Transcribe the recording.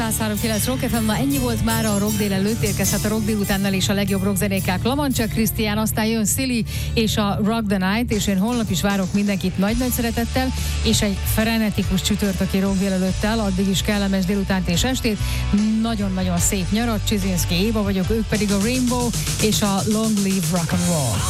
103.9 Rock FM. Na ennyi volt már a Rock délelőtt, érkezhet a Rock délutánnal és a legjobb rockzenékák. Lamancsák Krisztián, aztán jön Silly és a Rock the Night, és én holnap is várok mindenkit nagy-nagy szeretettel, és egy frenetikus csütörtöki Rock délelőttel, addig is kellemes délutánt és estét. Nagyon-nagyon szép nyarat, Csizinszki Éva vagyok, ők pedig a Rainbow és a Long Live Rock and Roll.